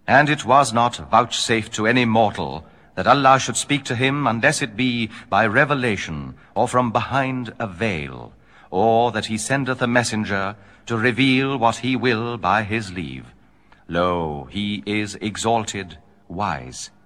And it was not vouchsafed to any mortal that Allah should speak to him unless it be by revelation or from behind a veil, or that he sendeth a messenger to reveal what he will by his leave. Lo, he is exalted, wise.